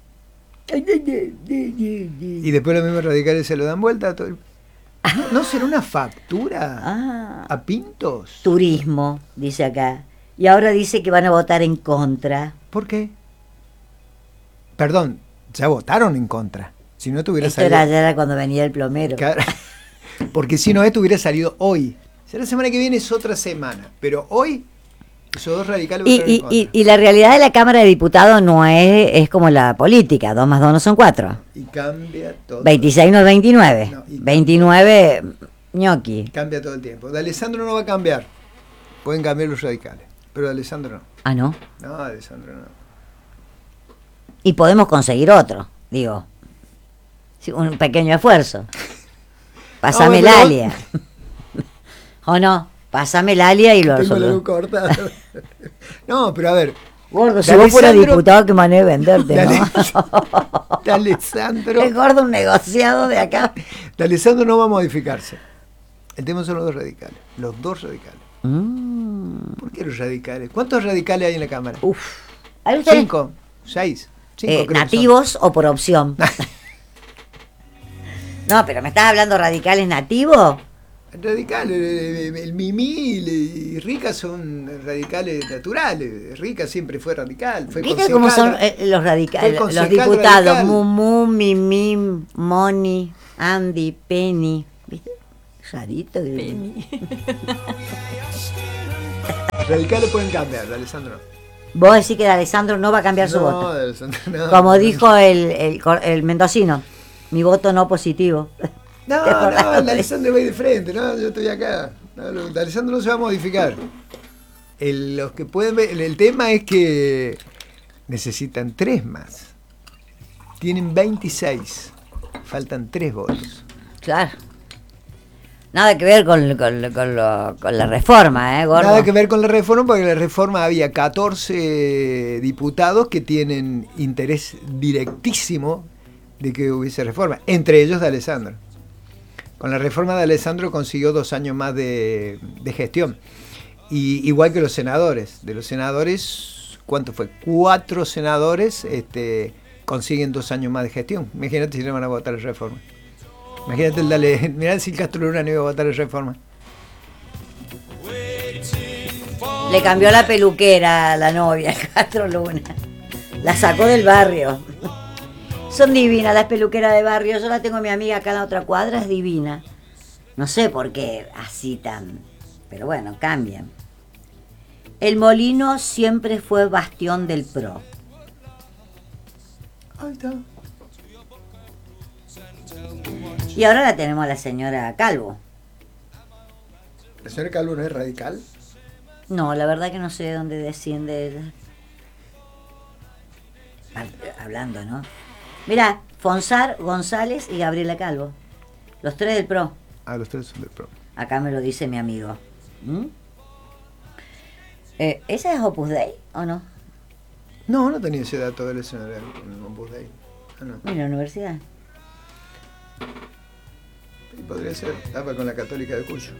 Speaker 1: Y después los mismos radicales se lo dan vuelta a todo el... ¿No, ¿No será una factura
Speaker 2: Ah,
Speaker 1: a Pintos?
Speaker 2: turismo, dice acá. Y ahora dice que van a votar en contra.
Speaker 1: ¿Por qué? Perdón, ya votaron en contra. Si no tuviera
Speaker 2: Esto
Speaker 1: salido...
Speaker 2: era, ya era cuando venía el plomero.
Speaker 1: Claro. Porque si no, esto hubiera salido hoy. Si la semana que viene es otra semana. Pero hoy, esos dos radicales
Speaker 2: Y,
Speaker 1: votaron en
Speaker 2: y,
Speaker 1: contra.
Speaker 2: y, y la realidad de la Cámara de Diputados no es, es como la política. Dos más dos no son cuatro.
Speaker 1: Y cambia todo.
Speaker 2: veintiséis no es veintinueve.
Speaker 1: No, y-
Speaker 2: veintinueve, ñoqui.
Speaker 1: Cambia todo el tiempo. De Alessandro no va a cambiar. Pueden cambiar los radicales. Pero de Alessandro no.
Speaker 2: Ah, ¿no?
Speaker 1: No, de Alessandro no.
Speaker 2: Y podemos conseguir otro, digo. Sí, un pequeño esfuerzo. Pásame
Speaker 1: Ah,
Speaker 2: el
Speaker 1: bueno,
Speaker 2: alia. ¿O no? Pásame el alia y lo
Speaker 1: Tengo la luz
Speaker 2: resuelvo.
Speaker 1: cortada. No, pero a ver.
Speaker 2: Gordo, si
Speaker 1: de
Speaker 2: vos fueras
Speaker 1: Alessandro-
Speaker 2: diputado, qué manera de venderte,
Speaker 1: de,
Speaker 2: ¿no?
Speaker 1: Ale- de Alessandro.
Speaker 2: Es gordo un negociado de acá.
Speaker 1: De Alessandro no va a modificarse. El tema son los dos radicales. Los dos radicales.
Speaker 2: Mm,
Speaker 1: ¿Por qué los radicales? ¿Cuántos radicales hay en la Cámara?
Speaker 2: uf. ¿Hay ustedes,
Speaker 1: Cinco, seis. Cinco,
Speaker 2: eh,
Speaker 1: creo que son.
Speaker 2: nativos o por opción? No, pero ¿me estás hablando radicales nativos?
Speaker 1: Radicales, el, el Mimí y Rica son radicales naturales. Rica siempre fue radical. Fue
Speaker 2: ¿Viste
Speaker 1: concejal.
Speaker 2: cómo son eh, los radicales,
Speaker 1: Fue
Speaker 2: los
Speaker 1: concejal
Speaker 2: diputados?
Speaker 1: radical.
Speaker 2: Mumu, Mimí, Moni, Andy, Penny. ¿Viste? rarito. Que...
Speaker 3: Penny.
Speaker 1: Radicales pueden cambiar, de Alessandro.
Speaker 2: Vos decís que de Alessandro no va a cambiar su
Speaker 1: No,
Speaker 2: voto.
Speaker 1: de Alessandro no.
Speaker 2: Como dijo el, el, el mendocino, mi voto no positivo.
Speaker 1: No,
Speaker 2: ¿Te
Speaker 1: no,
Speaker 2: acordás?
Speaker 1: el Alessandro va a ir de frente, no, yo estoy acá. No, el Alessandro no se va a modificar. El, los que pueden ver, el, el tema es que necesitan tres más. Tienen veintiséis. Faltan tres votos.
Speaker 2: Claro. Nada que ver con, con, con, lo, con la reforma, ¿eh, Gordo?
Speaker 1: Nada que ver con la reforma, porque en la reforma había catorce diputados que tienen interés directísimo de que hubiese reforma, entre ellos de Alessandro. Con la reforma de Alessandro consiguió dos años más de, de gestión. Y, igual que los senadores. De los senadores, ¿cuánto fue? Cuatro senadores este, consiguen dos años más de gestión. Imagínate si le van a votar la reforma. Imagínate el dale. Mirá si Castro Luna no iba a votar la reforma.
Speaker 2: Le cambió la peluquera a la novia, Castro Luna. La sacó del barrio. Son divinas las peluqueras de barrio. Yo la tengo a mi amiga acá en la otra cuadra, es divina. No sé por qué así tan... Pero bueno, cambian. El Molino siempre fue bastión del P R O.
Speaker 1: Ahí está.
Speaker 2: Y ahora la tenemos a la señora Calvo.
Speaker 1: ¿La señora Calvo no es radical?
Speaker 2: No, la verdad que no sé de dónde desciende ella. Hablando, ¿no? Mirá, Fonsar, González y Gabriela Calvo. Los tres del P R O.
Speaker 1: Ah, los tres son del P R O.
Speaker 2: Acá me lo dice mi amigo. ¿Mm? Eh, ¿Esa es Opus Dei o no?
Speaker 1: No, no tenía ese dato de la señora Opus Dei. Ah, no.
Speaker 2: ¿En la universidad?
Speaker 1: Y podría ser, estaba con la Católica de Cuyo.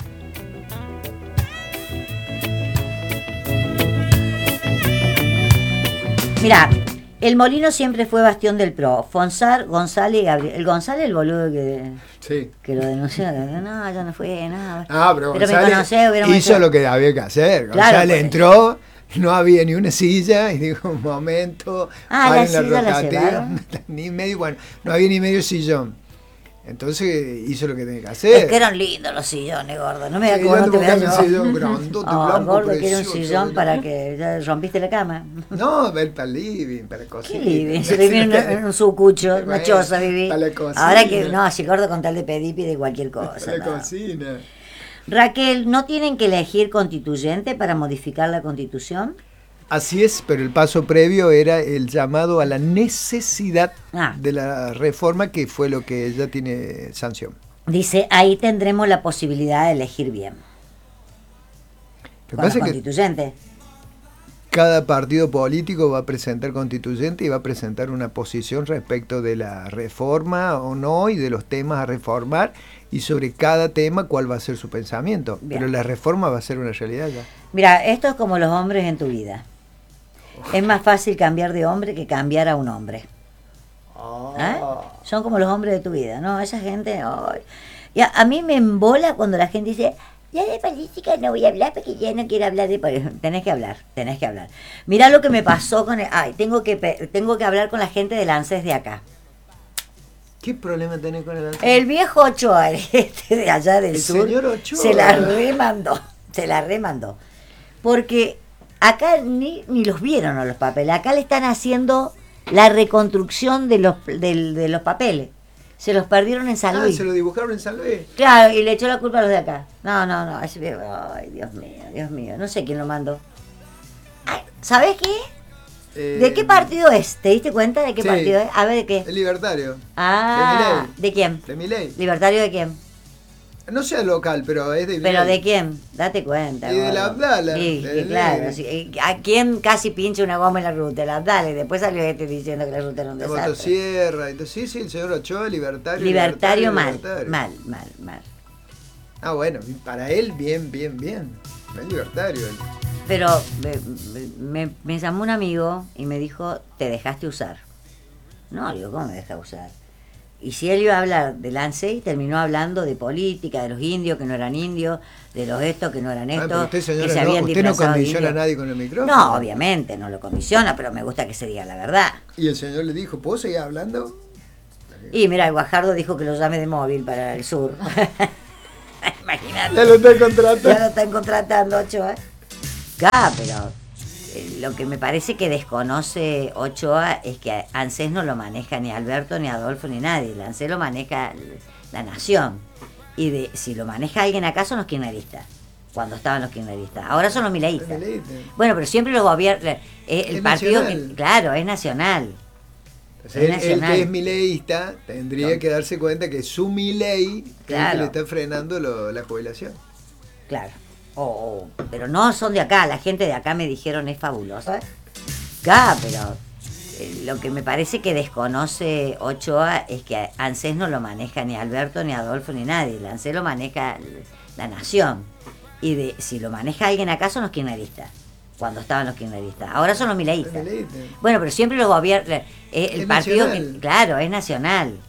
Speaker 2: Mirá, el Molino siempre fue bastión del P R O. Fonsar, González y Gabriel. El González, el boludo que,
Speaker 1: Sí.
Speaker 2: que lo denunció. No, yo no fui, nada.
Speaker 1: Ah, pero,
Speaker 2: pero me
Speaker 1: González
Speaker 2: conocés, hubiéramos
Speaker 1: hizo
Speaker 2: hecho-
Speaker 1: lo que había que hacer.
Speaker 2: Claro,
Speaker 1: González
Speaker 2: pues.
Speaker 1: entró, no había ni una silla y dijo, un momento,
Speaker 2: Ah,
Speaker 1: paren
Speaker 2: la silla la
Speaker 1: rotativa.
Speaker 2: llevaron.
Speaker 1: Ni medio, bueno, no había ni medio sillón. Entonces hizo lo que tenía que hacer.
Speaker 2: Es que eran lindos los sillones, gordo. No me
Speaker 1: Sí,
Speaker 2: da como
Speaker 1: yo
Speaker 2: no te
Speaker 1: ando
Speaker 2: veas
Speaker 1: buscando
Speaker 2: yo.
Speaker 1: un sillón grandote,
Speaker 2: Oh,
Speaker 1: blanco,
Speaker 2: gordo, quiero un
Speaker 1: precioso,
Speaker 2: sillón
Speaker 1: ¿no?
Speaker 2: para que ya rompiste la cama.
Speaker 1: No, ver para el living, para
Speaker 2: ¿Qué
Speaker 1: cocina.
Speaker 2: living? Si viví en, en un sucucho, una
Speaker 1: Bueno,
Speaker 2: choza viví.
Speaker 1: para la cocina.
Speaker 2: Ahora que, no, si gordo con tal de pedir, pide cualquier cosa.
Speaker 1: Para la
Speaker 2: no.
Speaker 1: cocina.
Speaker 2: Raquel, ¿no tienen que elegir constituyente para modificar la constitución?
Speaker 1: Así es, pero el paso previo era el llamado a la necesidad
Speaker 2: Ah.
Speaker 1: de la reforma, que fue lo que ya tiene sanción.
Speaker 2: Dice, ahí tendremos la posibilidad de elegir bien.
Speaker 1: Lo que
Speaker 2: Con los
Speaker 1: pasa es que
Speaker 2: constituyentes.
Speaker 1: cada partido político va a presentar constituyente y va a presentar una posición respecto de la reforma o no y de los temas a reformar y sobre cada tema cuál va a ser su pensamiento.
Speaker 2: Bien.
Speaker 1: Pero la reforma va a ser una realidad ya.
Speaker 2: Mira, esto es como los hombres en tu vida. Es más fácil cambiar de hombre que cambiar a un hombre. ¿Eh? Son como los hombres de tu vida, ¿no? Esa gente... ay. Y a, a mí me embola cuando la gente dice, ya de política no voy a hablar porque ya no quiero hablar de política. Tenés que hablar, tenés que hablar. Mirá lo que me pasó con... El, ay, tengo que, pe- tengo que hablar con la gente del ANSES de acá.
Speaker 1: ¿Qué problema tenés con el
Speaker 2: El viejo Ochoa, este de allá del
Speaker 1: El
Speaker 2: sur,
Speaker 1: señor Ochoa.
Speaker 2: se la remandó, se la remandó. Porque acá ni, ni los vieron a los papeles, acá le están haciendo la reconstrucción de los, del- de los papeles. Se los perdieron en San
Speaker 1: Ah,
Speaker 2: Luis.
Speaker 1: se lo dibujaron en San Luis.
Speaker 2: Claro, y le echó la culpa a los de acá. No, no, no, ese viejo- ay, Dios mío, Dios mío, no sé quién lo mandó. Ay, ¿sabés qué? ¿De
Speaker 1: Eh,
Speaker 2: qué partido es? ¿Te diste cuenta de qué
Speaker 1: sí.
Speaker 2: partido es? A ver, ¿de qué?
Speaker 1: El libertario.
Speaker 2: Ah,
Speaker 1: de
Speaker 2: ¿de quién?
Speaker 1: Milei. De Milei.
Speaker 2: ¿Libertario de quién?
Speaker 1: No sea local, pero es de
Speaker 2: ¿Pero
Speaker 1: Milei.
Speaker 2: de quién? Date cuenta.
Speaker 1: Y de la
Speaker 2: gordo.
Speaker 1: Abdala,
Speaker 2: Sí,
Speaker 1: de
Speaker 2: sí, claro.
Speaker 1: Milei.
Speaker 2: Sí. ¿A quién casi pincha una goma en la ruta? El Abdala. Y después salió este diciendo que la ruta era un
Speaker 1: De
Speaker 2: desastre.
Speaker 1: motosierra. Entonces, sí, sí, el señor Ochoa, libertario.
Speaker 2: Libertario mal,
Speaker 1: libertario.
Speaker 2: mal, mal, mal.
Speaker 1: Ah, bueno, para él, bien, bien, bien. Es libertario. él.
Speaker 2: Pero me, me- me llamó un amigo y me dijo, ¿te dejaste usar? No, digo, ¿cómo me deja usar? Y si él iba a hablar del ANSES, terminó hablando de política, de los indios que no eran indios, de los estos que no eran
Speaker 1: Ah,
Speaker 2: estos,
Speaker 1: pero usted,
Speaker 2: que
Speaker 1: señora,
Speaker 2: se
Speaker 1: no,
Speaker 2: habían
Speaker 1: usted no
Speaker 2: disfrazado de
Speaker 1: condiciona a
Speaker 2: indios.
Speaker 1: nadie con el micrófono.
Speaker 2: No, obviamente, no lo condiciona, pero me gusta que se diga la verdad.
Speaker 1: Y el señor le dijo, ¿puedo seguir hablando?
Speaker 2: Y mira, el Guajardo dijo que lo llame de móvil para el sur. imagínate.
Speaker 1: Ya lo está contratando.
Speaker 2: Ya lo están contratando, Ochoa. Ah, pero eh, lo que me parece que desconoce Ochoa es que ANSES no lo maneja ni Alberto, ni Adolfo, ni nadie. El ANSES lo maneja la nación. Y de, si lo maneja alguien acá son los kirchneristas, cuando estaban los kirchneristas. Ahora son los mileístas. Bueno, pero siempre los gobiernos... Eh, el
Speaker 1: Es
Speaker 2: partido,
Speaker 1: nacional.
Speaker 2: que, claro, es nacional.
Speaker 1: O sea, él, él
Speaker 2: nacional.
Speaker 1: que es mileísta tendría
Speaker 2: No.
Speaker 1: que darse cuenta que su milei es el
Speaker 2: Claro.
Speaker 1: que le está frenando lo- la jubilación.
Speaker 2: Claro. O- o- pero no son de acá, la gente de acá me dijeron es fabulosa. Ah, pero eh, lo que me parece que desconoce Ochoa es que ANSES no lo maneja ni Alberto, ni Adolfo, ni nadie. El ANSES lo maneja la nación. Y de, si lo maneja alguien acá son los kirchneristas, cuando estaban los kirchneristas. Ahora son los mileístas.
Speaker 1: Mileísta.
Speaker 2: Bueno, pero siempre los gobiernos... Eh, el
Speaker 1: Es
Speaker 2: partido,
Speaker 1: nacional.
Speaker 2: que, claro, es nacional.